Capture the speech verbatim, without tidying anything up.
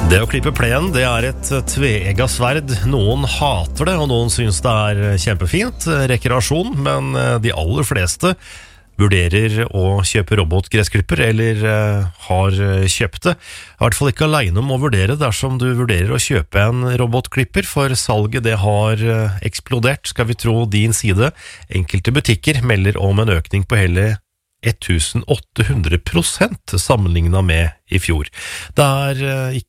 Det å klippe plen, det er et tveegget sverd. Noen hater det, og noen synes det er kjempefint, rekreasjon, men de aller fleste vurderer å kjøpe robotgressklipper, eller har kjøpt det. I hvert fall ikke alene om å vurdere dersom du vurderer å kjøpe en robotklipper, for salget det har eksplodert, skal vi tro din side. Enkelte butikker melder om en økning på hele åtte hundre prosent sammenlignet med i fjor. Det er ikke